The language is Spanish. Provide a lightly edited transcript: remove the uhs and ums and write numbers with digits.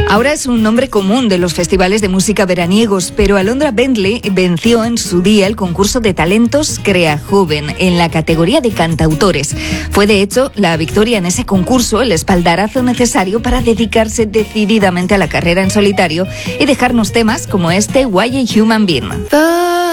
Ahora es un nombre común de los festivales de música veraniegos, pero Alondra Bentley venció en su día el concurso de talentos Crea Joven en la categoría de cantautores. Fue de hecho la victoria en ese concurso el espaldarazo necesario para dedicarse decididamente a la carrera en solitario y dejarnos temas como este Why a Human Being.